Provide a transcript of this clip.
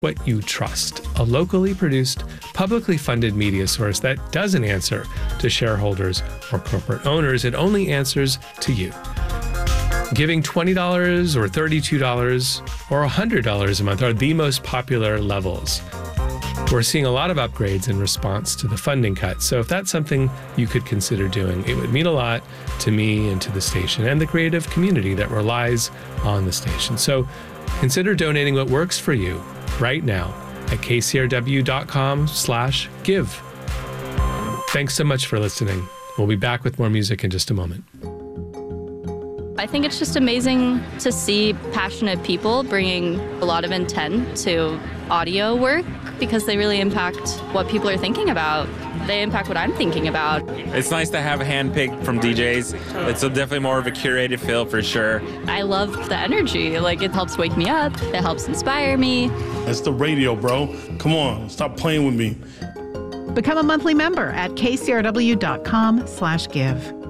what you trust, a locally produced, publicly funded media source that doesn't answer to shareholders or corporate owners. It only answers to you. Giving $20 or $32 or $100 a month are the most popular levels. We're seeing a lot of upgrades in response to the funding cuts. So if that's something you could consider doing, it would mean a lot to me and to the station and the creative community that relies on the station. So consider donating what works for you right now at kcrw.com/give. Thanks so much for listening. We'll be back with more music in just a moment. I think it's just amazing to see passionate people bringing a lot of intent to audio work because they really impact what people are thinking about. They impact what I'm thinking about. It's nice to have a handpicked from DJs. It's definitely more of a curated feel for sure. I love the energy. Like, it helps wake me up. It helps inspire me. It's the radio, bro. Come on, stop playing with me. Become a monthly member at kcrw.com/give.